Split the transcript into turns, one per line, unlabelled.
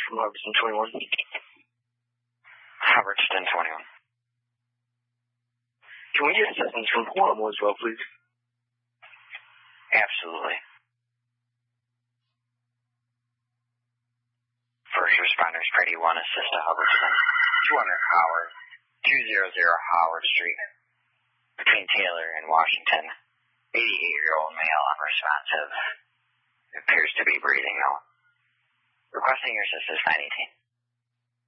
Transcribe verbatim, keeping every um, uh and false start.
from Hubbardston twenty-one.
Hubbardston twenty-one.
Can we get assistance from Palamo as well, please?
Absolutely. First responders, Brady one, assist to Hubbardston. two hundred Howard, two hundred Howard Street, between Taylor and Washington. eighty-eight-year-old male unresponsive. Appears to be breathing, though. Requesting your assistance, nine eighteen.